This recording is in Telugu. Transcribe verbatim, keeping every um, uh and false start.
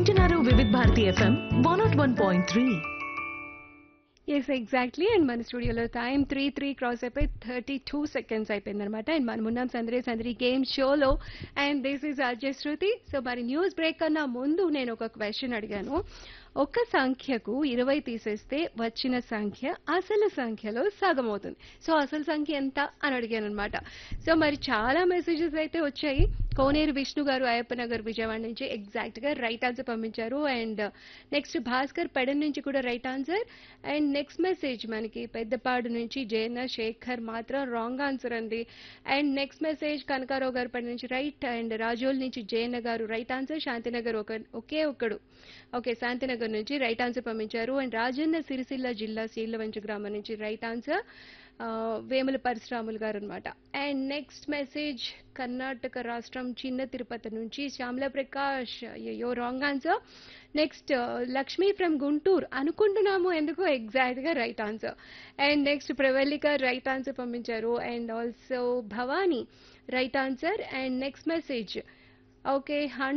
వింటున్నారు వివిధ Bharati FM one not one point three. Yes exactly. And మన స్టూడియోలో టైం త్రీ త్రీ క్రాస్ అయిపోయి థర్టీ టూ సెకండ్స్ అయిపోయింది అనమాట. అండ్ మనం ఉన్నాం సందరి సందరి గేమ్ షోలో. And this is Ajay Shruti. So మరి న్యూస్ బ్రేక్ కన్నా ముందు నేను ఒక క్వశ్చన్ అడిగాను. ఒక సంఖ్యకు ఇరవై తీసేస్తే వచ్చిన సంఖ్య అసలు సంఖ్యలో సగం అవుతుంది. సో అసలు సంఖ్య ఎంత అని అడిగాను అనమాట. సో మరి చాలా మెసేజెస్ అయితే వచ్చాయి. కోనేరు విష్ణు గారు అయ్యప్ప నగర్ విజయవాడ నుంచి ఎగ్జాక్ట్ గా రైట్ ఆన్సర్ పంపించారు. అండ్ నెక్స్ట్ భాస్కర్ పెడన్ నుంచి కూడా right answer. And next message మనకి పెద్దపాడు నుంచి జయన్న శేఖర్ మాత్రం రాంగ్ ఆన్సర్ అండి. అండ్ నెక్స్ట్ మెసేజ్ కనకారావు గారు పడి నుంచి రైట్. అండ్ రాజోల్ నుంచి జయన్న గారు రైట్ ఆన్సర్. శాంతినగర్ ఒక ఒకే ఒక్కడు ఓకే శాంతినగర్ నుంచి రైట్ ఆన్సర్ పంపించారు. అండ్ రాజన్న సిరిసిల్ల జిల్లా శీలవంచ గ్రామం నుంచి రైట్ ఆన్సర్ వేముల పరశురాములు గారు అనమాట. అండ్ నెక్స్ట్ మెసేజ్ కర్ణాటక రాష్ట్రం చిన్న తిరుపతి నుంచి శ్యామల ప్రకాష్ అయ్యో wrong answer. Next Lakshmi from Guntur అనుకుంటున్నాము ఎందుకు ఎగ్జాక్ట్ గా right answer. And next Pravallika right answer పంపించారు. And also Bhavani right answer. And next message okay